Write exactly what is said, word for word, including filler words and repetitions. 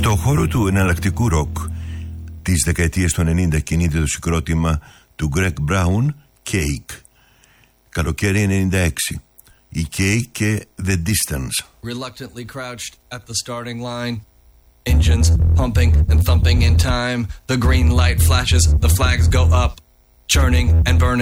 Στο χώρο του εναλλακτικού ροκ της δεκαετίας του ενενήντα κινείται το συγκρότημα του Greg Brown, Cake. Καλοκαίρι ενενήντα έξι. Η Cake και The Distance. Reluctantly crouched at the starting line. Engines pumping and thumping in time. The green light flashes, the flags go up. Churning and burning.